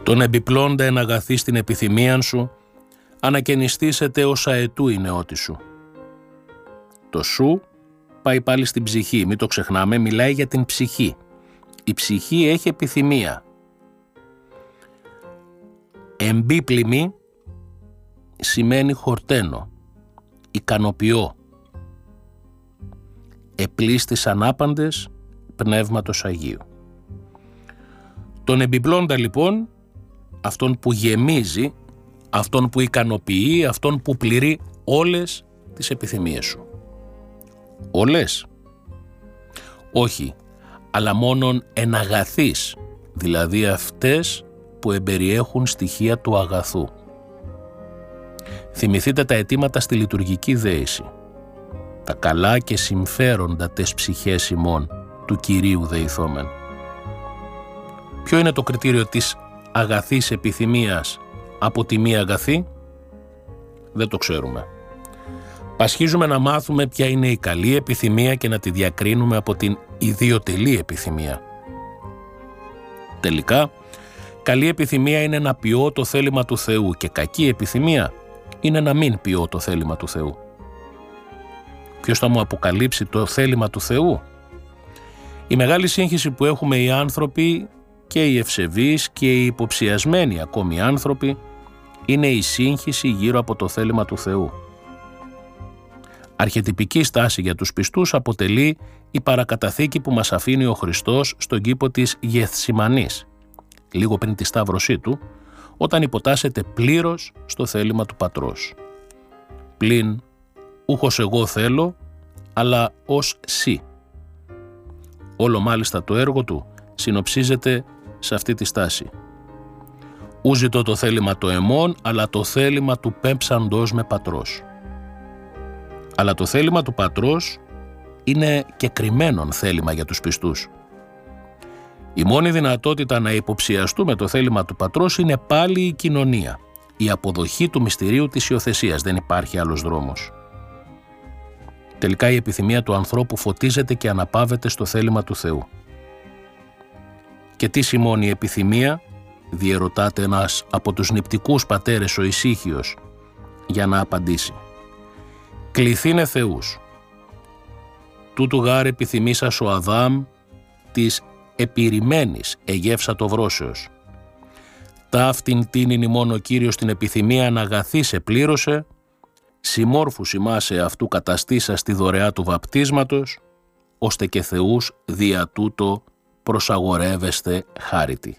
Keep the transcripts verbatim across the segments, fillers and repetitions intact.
Τον επιπλώντα εν αγαθή στην επιθυμίαν σου, ανακαινιστήσεται ως αετού η νεότη σου. Το σου πάει πάλι στην ψυχή, μην το ξεχνάμε, μιλάει για την ψυχή. Η ψυχή έχει επιθυμία. Εμπίπλημη σημαίνει χορταίνω, ικανοποιώ. Επλήστης ανάπαντες Πνεύματος Αγίου. Τον επιπλώντα λοιπόν, αυτόν που γεμίζει, αυτόν που ικανοποιεί, αυτόν που πληρεί όλες τις επιθυμίες σου. Όλες? Όχι, αλλά μόνον εν αγαθείς, δηλαδή αυτές που εμπεριέχουν στοιχεία του αγαθού. Θυμηθείτε τα αιτήματα στη λειτουργική δέηση. Τα καλά και συμφέροντα τες ψυχές ημών του Κυρίου δεηθόμεν. Ποιο είναι το κριτήριο της αγαθής επιθυμίας από τη μη αγαθή? Δεν το ξέρουμε. Πασχίζουμε να μάθουμε ποια είναι η καλή επιθυμία και να τη διακρίνουμε από την ιδιοτελή επιθυμία. Τελικά, καλή επιθυμία είναι να ποιώ το θέλημα του Θεού και κακή επιθυμία είναι να μην ποιώ το θέλημα του Θεού. Ποιος θα μου αποκαλύψει το θέλημα του Θεού? Η μεγάλη σύγχυση που έχουμε οι άνθρωποι και οι ευσεβείς και οι υποψιασμένοι ακόμη άνθρωποι είναι η σύγχυση γύρω από το θέλημα του Θεού. Αρχετυπική στάση για τους πιστούς αποτελεί η παρακαταθήκη που μας αφήνει ο Χριστός στον κήπο της Γεθσιμανής, λίγο πριν τη σταύρωσή του, όταν υποτάσσεται πλήρως στο θέλημα του Πατρός. Πλην ούχος εγώ θέλω, αλλά ως σύ. Όλο μάλιστα το έργο του συνοψίζεται σε αυτή τη στάση. Ου ζητώ το θέλημα το εμών, αλλά το θέλημα του πέμψαντος με Πατρός. Αλλά το θέλημα του Πατρός είναι κεκριμένον θέλημα για τους πιστούς. Η μόνη δυνατότητα να υποψιαστούμε το θέλημα του Πατρός είναι πάλι η κοινωνία, η αποδοχή του μυστηρίου της υιοθεσίας. Δεν υπάρχει άλλος δρόμος. Τελικά η επιθυμία του ανθρώπου φωτίζεται και αναπαύεται στο θέλημα του Θεού. Και τι σημώνει η επιθυμία? Διερωτάται ένας από τους νηπτικούς πατέρες ο Ησύχιος για να απαντήσει. Κληθήνε Θεούς. Τούτου γάρ επιθυμήσας ο Αδάμ της επιρημένης εγεύσατο βρώσεως. Ταύτην τίνην ημών ο Κύριος την επιθυμία να αγαθείς επλήρωσε, συμμόρφους ημάσε αυτού καταστήσα στη δωρεά του βαπτίσματος, ώστε και Θεούς δια τούτο προσαγορεύεστε χάρητη.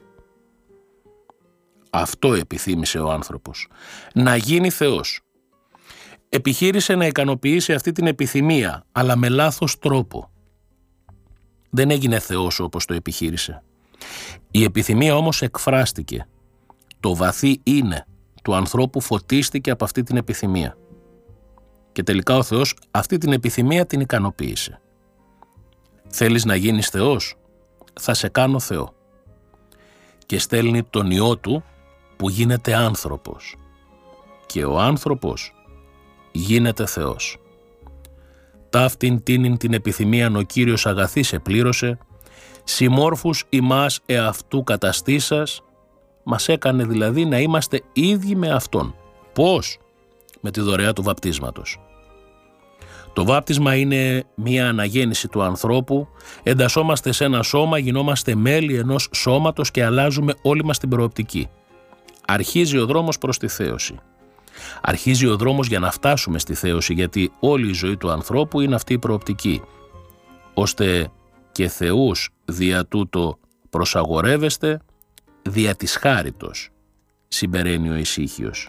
Αυτό επιθύμησε ο άνθρωπος, να γίνει Θεός. Επιχείρησε να ικανοποιήσει αυτή την επιθυμία, αλλά με λάθος τρόπο. Δεν έγινε Θεός όπως το επιχείρησε. Η επιθυμία όμως εκφράστηκε. Το βαθύ είναι του ανθρώπου φωτίστηκε από αυτή την επιθυμία. Και τελικά ο Θεός αυτή την επιθυμία την ικανοποίησε. Θέλεις να γίνεις Θεός? Θα σε κάνω Θεό. Και στέλνει τον Υιό Του που γίνεται άνθρωπος. Και ο άνθρωπος γίνεται Θεός. Ταύτην τίνην την επιθυμίαν ο Κύριος αγαθής επλήρωσε, συμμόρφους ημάς εαυτού καταστήσας, μας έκανε δηλαδή να είμαστε ίδιοι με Αυτόν. Πώς? Με τη δωρεά του βαπτίσματος. Το βάπτισμα είναι μία αναγέννηση του ανθρώπου, εντασσόμαστε σε ένα σώμα, γινόμαστε μέλη ενός σώματος και αλλάζουμε όλη μας την προοπτική. Αρχίζει ο δρόμος προς τη θέωση. Αρχίζει ο δρόμος για να φτάσουμε στη θέωση, γιατί όλη η ζωή του ανθρώπου είναι αυτή η προοπτική, ώστε και Θεούς δια τούτο προσαγορεύεστε, δια της χάριτος, συμπεραίνει ο Ησύχιος.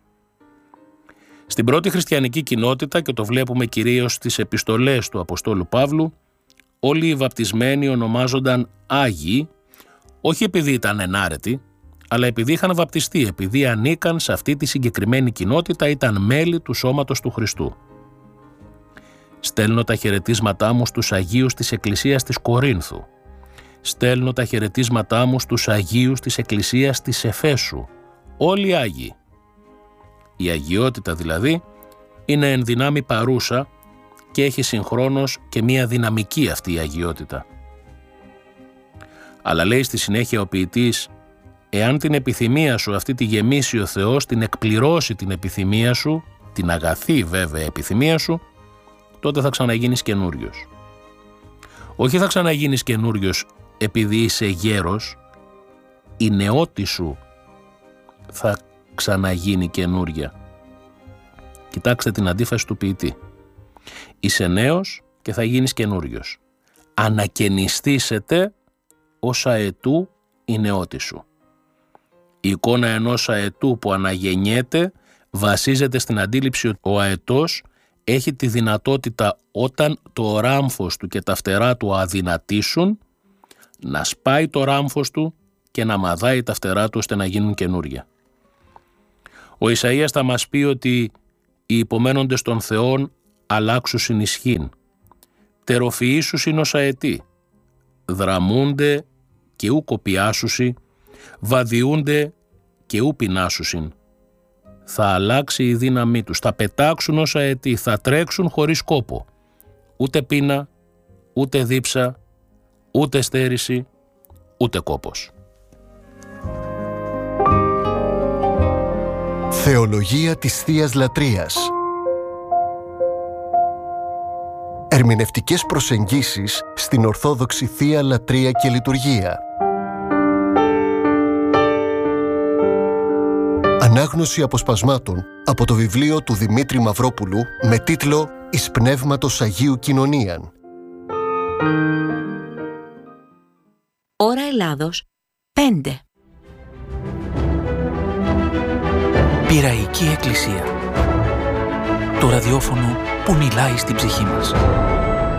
Στην πρώτη χριστιανική κοινότητα, και το βλέπουμε κυρίως στις επιστολές του Αποστόλου Παύλου, όλοι οι βαπτισμένοι ονομάζονταν Άγιοι, όχι επειδή ήταν ενάρετοι, αλλά επειδή είχαν βαπτιστεί, επειδή ανήκαν σε αυτή τη συγκεκριμένη κοινότητα, ήταν μέλη του σώματος του Χριστού. Στέλνω τα χαιρετίσματά μου στους Αγίους της Εκκλησίας της Κορίνθου. Στέλνω τα χαιρετίσματά μου στους Αγίους της Εκκλησίας της Εφέσου. Όλοι οι Άγιοι. Η αγιότητα δηλαδή είναι εν δυνάμει παρούσα και έχει συγχρόνως και μία δυναμική αυτή η αγιότητα. Αλλά λέει στη συνέχεια ο ποιητής, εάν την επιθυμία σου αυτή τη γεμίσει ο Θεός, την εκπληρώσει την επιθυμία σου, την αγαθή βέβαια επιθυμία σου, τότε θα ξαναγίνεις καινούριος. Όχι θα ξαναγίνεις καινούριος επειδή είσαι γέρος, η νεότη σου θα ξαναγίνει καινούρια. Κοιτάξτε την αντίφαση του ποιητή. Είσαι νέος και θα γίνεις καινούριος. Ανακαινιστήσετε ως αετού η νεότη σου. Η εικόνα ενός αετού που αναγεννιέται βασίζεται στην αντίληψη ότι ο αετός έχει τη δυνατότητα όταν το ράμφος του και τα φτερά του αδυνατήσουν να σπάει το ράμφος του και να μαδάει τα φτερά του ώστε να γίνουν καινούρια. Ο Ισαΐας θα μας πει ότι οι υπομένοντες των Θεών αλλάξουσιν ισχύν, τεροφυήσουσιν ως αετοί, δραμούνται και ου κοπιάσουσι, βαδιούνται και ου πεινάσουσιν. Θα αλλάξει η δύναμή τους, θα πετάξουν ως αετοί, θα τρέξουν χωρίς κόπο. Ούτε πείνα, ούτε δίψα, ούτε στέρηση, ούτε κόπος. Θεολογία της Θείας Λατρείας. Ερμηνευτικές προσεγγίσεις στην Ορθόδοξη Θεία Λατρεία και Λειτουργία. Ανάγνωση αποσπασμάτων από το βιβλίο του Δημήτρη Μαυρόπουλου με τίτλο «Εις Πνεύματος Αγίου Κοινωνίαν». Ώρα Ελλάδος πέντε. Πειραϊκή Εκκλησία. Το ραδιόφωνο που μιλάει στην ψυχή μας.